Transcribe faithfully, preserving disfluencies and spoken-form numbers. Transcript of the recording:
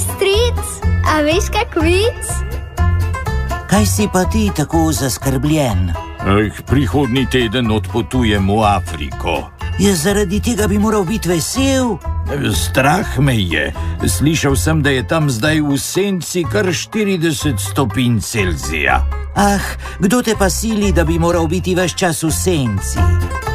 stric, a veš kak vic? Kaj si pa ti tako zaskrbljen? Eh, prihodnji teden odpotujem v Afriko. Je zaradi tega bi moral biti vesel? Strah me je. Slišal sem, da je tam zdaj v senci kar štirideset stopinj Celzija. Ah, kdo te pa sili, da bi moral biti ves čas v senci?